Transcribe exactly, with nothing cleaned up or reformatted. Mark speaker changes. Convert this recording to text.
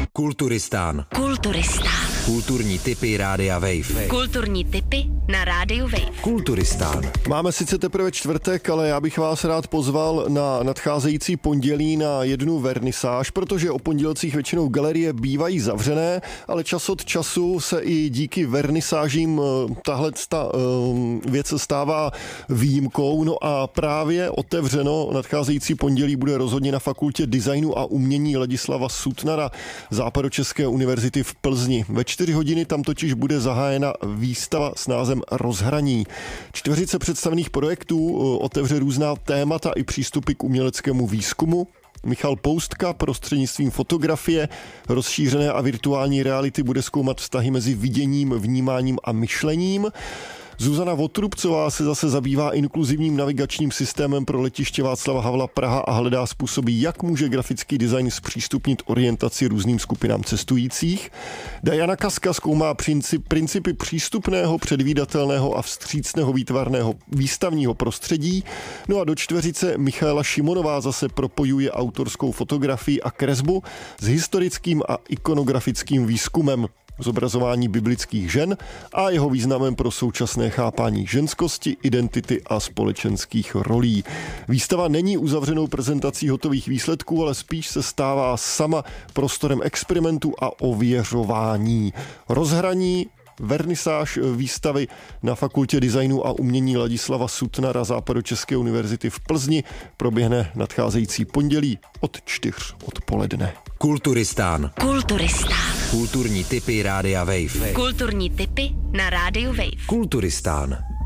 Speaker 1: Kulturistán.
Speaker 2: Kulturistán.
Speaker 1: Kulturní tipy Rádia Wave.
Speaker 2: Kulturní tipy na Rádiu Wave.
Speaker 1: Kulturistán.
Speaker 3: Máme sice teprve čtvrtek, ale já bych vás rád pozval na nadcházející pondělí na jednu vernisáž, protože o pondělcích většinou galerie bývají zavřené, ale čas od času se i díky vernisážím tahle věc stává výjimkou. No a právě otevřeno nadcházející pondělí bude rozhodně na Fakultě designu a umění Ladislava Sutnara Západočeské univerzity v Plzni. Ve čtyři hodiny tam totiž bude zahájena výstava s názvem Rozhraní. Čtveřice představených projektů otevře různá témata i přístupy k uměleckému výzkumu. Michal Poustka prostřednictvím fotografie, rozšířené a virtuální reality bude zkoumat vztahy mezi viděním, vnímáním a myšlením. Zuzana Votrubcová se zase zabývá inkluzivním navigačním systémem pro letiště Václava Havla Praha a hledá způsoby, jak může grafický design zpřístupnit orientaci různým skupinám cestujících. Diana Kaska zkoumá princip, principy přístupného, předvídatelného a vstřícného výtvarného výstavního prostředí. No a do čtveřice Michaela Šimonová zase propojuje autorskou fotografii a kresbu s historickým a ikonografickým výzkumem. Zobrazování biblických žen a jeho významem pro současné chápání ženskosti, identity a společenských rolí. Výstava není uzavřenou prezentací hotových výsledků, ale spíš se stává sama prostorem experimentu a ověřování. Rozhraní vernisáž výstavy na Fakultě designu a umění Ladislava Sutnara Západočeské univerzity v Plzni proběhne nadcházející pondělí od čtyř odpoledne.
Speaker 1: Kulturistán.
Speaker 2: Kulturistán.
Speaker 1: Kulturní tipy Rádia Wave.
Speaker 2: Kulturní tipy na Rádiu Wave.
Speaker 1: Kulturistán.